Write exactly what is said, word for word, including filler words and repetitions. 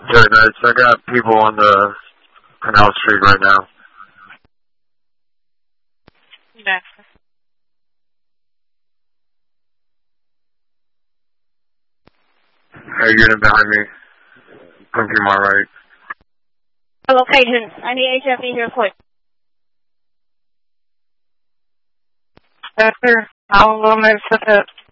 Very nice. I got people on the Canal Street right now. Next. Hey, you're getting behind me. Come to my right. Location. I need H F E here quick. Doctor, I'll go next to that.